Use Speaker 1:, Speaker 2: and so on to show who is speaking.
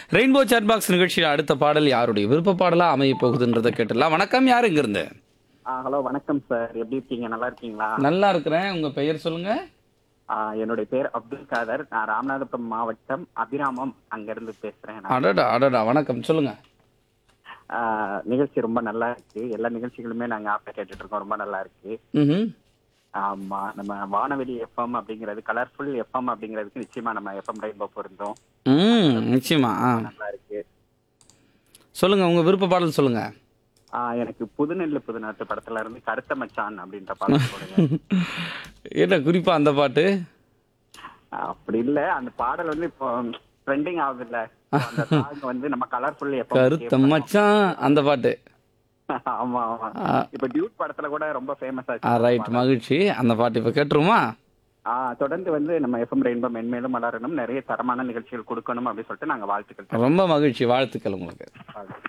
Speaker 1: Rainbow chat box நிகழ்ச்சியில் அடுத்த பாடல் யாருடைய விருப்ப பாடலா அமைய போகுதுன்றதை கேட்டுடலாம். வணக்கம், யார் இங்கிருந்து?
Speaker 2: ஹலோ வணக்கம் சார், எப்படி இருக்கீங்க? நல்லா இருக்கீங்களா?
Speaker 1: நல்லா இருக்கிறேன். உங்க பெயர் சொல்லுங்க.
Speaker 2: என்னுடைய பேர் அப்துல் காதர். நான் ராமநாதபுரம் மாவட்டம் அபிராமம் அங்கிருந்து பேசுறேன் நான்.
Speaker 1: அடடா அடடா, வணக்கம் சொல்லுங்க.
Speaker 2: நிகழ்ச்சி ரொம்ப நல்லா இருக்கு. எல்லா நிகழ்ச்சிகளுமே நாங்க ஆப்ப கேட்டுட்டு இருக்கோம். ரொம்ப நல்லா இருக்கு.
Speaker 1: ம்.
Speaker 2: ஆமா, நம்ம வானவெளி எஃப்எம் அப்படிங்கிறது, கலர்ஃபுல் எஃப்எம் அப்படிங்கிறதுக்கு நிச்சயமா நம்ம எஃப்எம் ரெயின்போ பொருந்தோம்.
Speaker 1: நிச்சயமா.
Speaker 2: நல்லா இருக்கு.
Speaker 1: சொல்லுங்க, உங்க விருப்ப பாடல் சொல்லுங்க.
Speaker 2: எனக்கு புதுநெல்லு புதுநாட்டு படத்துல இருந்து கருத்த மச்சான் அப்படின்ற பாடல் போடுங்க.
Speaker 1: என்ன குறிப்பா அந்த பாட்டு?
Speaker 2: அப்படி இல்ல, அந்த பாடல் வந்து இப்போ ட்ரெண்டிங் ஆகுது இல்ல, அந்த சாங் வந்து நம்ம கலர்ஃபுல்
Speaker 1: கருத்த
Speaker 2: எஃப்எம்.
Speaker 1: மச்சான் அந்த பாட்டு.
Speaker 2: ஆமா ஆமா, இப்ப டியூட் படத்துல கூட ரொம்ப ஃபேமஸ் ஆச்சு.
Speaker 1: ரைட், மகிழ்ச்சி. அந்த பாட்டு இப்ப கேட்டுருமா?
Speaker 2: தொடர்ந்து வந்து நம்ம எஃப்எம் ரெயின்போ மென்மேலும் வளரணும், நிறைய தரமான நிகழ்ச்சிகள் கொடுக்கணும் அப்படின்னு சொல்லிட்டு நாங்க வாழ்த்துக்கள்.
Speaker 1: ரொம்ப மகிழ்ச்சி, வாழ்த்துக்கள் உங்களுக்கு.